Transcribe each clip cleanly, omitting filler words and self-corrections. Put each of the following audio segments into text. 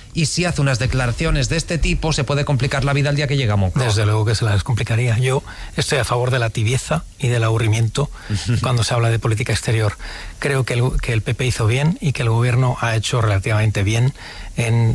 y si hace unas declaraciones de este tipo se puede complicar la vida el día que llega a Moncloa. Desde luego que se las complicaría. Yo estoy a favor de la tibieza y del aburrimiento cuando se habla de política exterior. Creo que el PP hizo bien y que el gobierno ha hecho relativamente bien en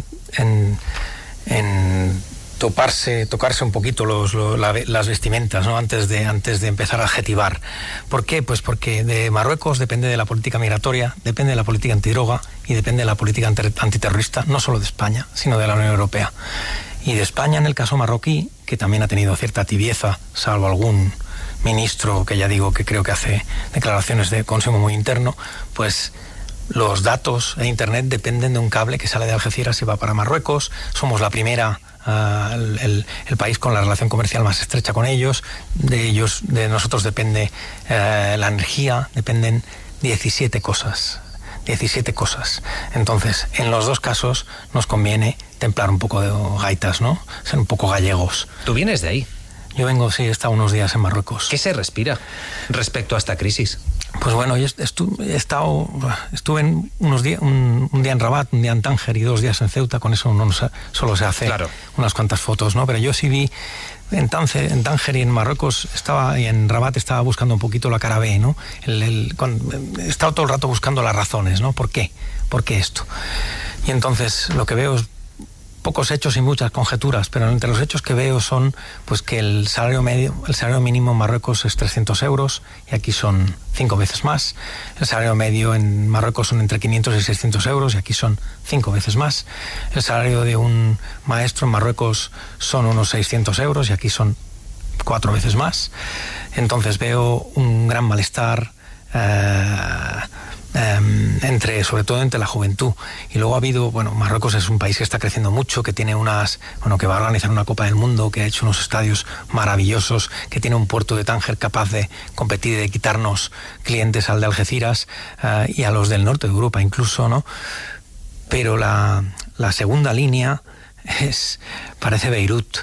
tocarse un poquito las vestimentas, ¿no? antes de empezar a adjetivar. ¿Por qué? Pues porque de Marruecos depende de la política migratoria, depende de la política antidroga y depende de la política antiterrorista, no solo de España, sino de la Unión Europea. Y de España, en el caso marroquí, que también ha tenido cierta tibieza, salvo algún ministro que ya digo que creo que hace declaraciones de consumo muy interno, pues los datos de Internet dependen de un cable que sale de Algeciras y va para Marruecos. Somos la primera, el país con la relación comercial más estrecha con ellos. De nosotros depende la energía, dependen 17 cosas. 17 cosas. Entonces, en los dos casos nos conviene templar un poco de gaitas, ¿no? Ser un poco gallegos. ¿Tú vienes de ahí? Yo vengo, sí, he estado unos días en Marruecos. ¿Qué se respira respecto a esta crisis? Pues bueno, yo estuve en unos días, un día en Rabat, un día en Tánger y 2 días en Ceuta. Con eso solo se hace unas cuantas fotos, ¿no? Pero yo sí vi en Tánger y en Marruecos y en Rabat estaba buscando un poquito la cara B, ¿no? He estado todo el rato buscando las razones, ¿no? ¿Por qué? ¿Por qué esto? Y entonces lo que veo es pocos hechos y muchas conjeturas, pero entre los hechos que veo son pues que el salario mínimo en Marruecos es 300 euros y aquí son 5 veces más. El salario medio en Marruecos son entre 500 y 600 euros y aquí son 5 veces más. El salario de un maestro en Marruecos son unos 600 euros y aquí son 4 veces más. Entonces veo un gran malestar sobre todo entre la juventud. Y luego ha habido, Marruecos es un país que está creciendo mucho, que tiene que va a organizar una Copa del Mundo, que ha hecho unos estadios maravillosos, que tiene un puerto de Tánger capaz de competir y de quitarnos clientes al de Algeciras y a los del norte de Europa incluso, ¿no? Pero la segunda línea parece Beirut.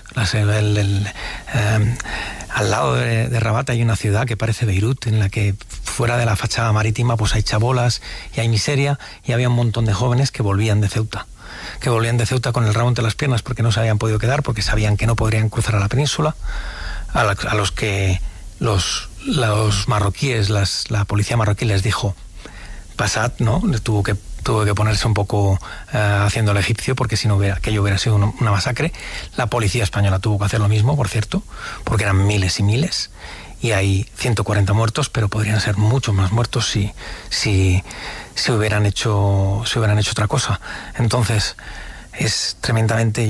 Al lado de Rabat hay una ciudad que parece Beirut, en la que fuera de la fachada marítima pues hay chabolas y hay miseria, y había un montón de jóvenes que volvían de Ceuta con el rabo entre las piernas porque no se habían podido quedar, porque sabían que no podrían cruzar a la península, a los que los marroquíes, la policía marroquí les dijo pasad, ¿no? Tuvo que ponerse un poco haciendo el egipcio, porque si no aquello hubiera sido una masacre. La policía española tuvo que hacer lo mismo, por cierto, porque eran miles y miles, y hay 140 muertos, pero podrían ser muchos más muertos si hubieran hecho otra cosa. Entonces es tremendamente,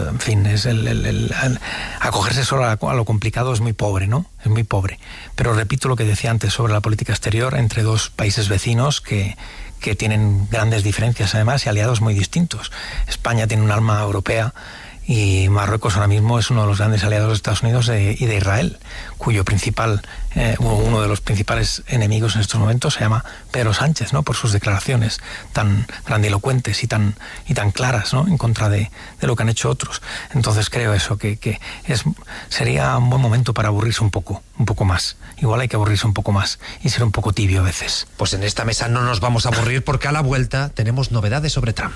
acogerse solo a lo complicado es muy pobre, ¿no? Es muy pobre. Pero repito lo que decía antes sobre la política exterior entre dos países vecinos que tienen grandes diferencias además y aliados muy distintos. España tiene un alma europea y Marruecos ahora mismo es uno de los grandes aliados de Estados Unidos y de Israel, cuyo uno de los principales enemigos en estos momentos se llama Pedro Sánchez, ¿no? Por sus declaraciones tan grandilocuentes y tan claras, ¿no? En contra de lo que han hecho otros. Entonces creo eso, que sería un buen momento para aburrirse un poco más. Igual hay que aburrirse un poco más y ser un poco tibio a veces. Pues en esta mesa no nos vamos a aburrir porque a la vuelta tenemos novedades sobre Trump.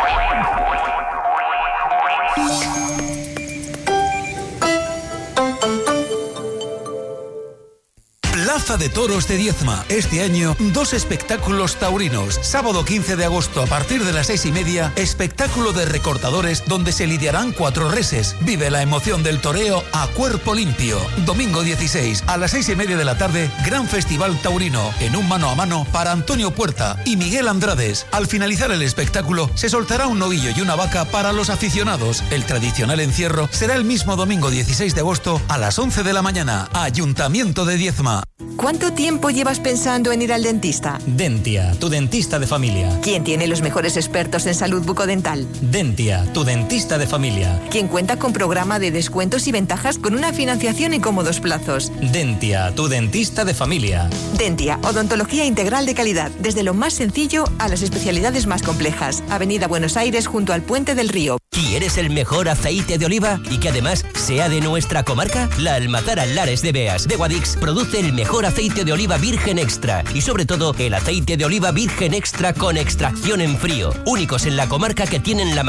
Plaza de Toros de Diezma. Este año, 2 espectáculos taurinos. Sábado 15 de agosto, a partir de las 6:30, espectáculo de recortadores donde se lidiarán 4 reses. Vive la emoción del toreo a cuerpo limpio. Domingo 16, a las 6:30 de la tarde, gran festival taurino, en un mano a mano para Antonio Puerta y Miguel Andrades. Al finalizar el espectáculo, se soltará un novillo y una vaca para los aficionados. El tradicional encierro será el mismo domingo 16 de agosto a las 11 de la mañana. Ayuntamiento de Diezma. ¿Cuánto tiempo llevas pensando en ir al dentista? Dentia, tu dentista de familia. ¿Quién tiene los mejores expertos en salud bucodental? Dentia, tu dentista de familia. ¿Quién cuenta con programa de descuentos y ventajas con una financiación en cómodos plazos? Dentia, tu dentista de familia. Dentia, odontología integral de calidad, desde lo más sencillo a las especialidades más complejas. Avenida Buenos Aires, junto al Puente del Río. ¿Quieres el mejor aceite de oliva y que además sea de nuestra comarca? La Almazara Lares de Beas de Guadix produce el mejor aceite de oliva virgen extra y sobre todo el aceite de oliva virgen extra con extracción en frío, únicos en la comarca que tienen la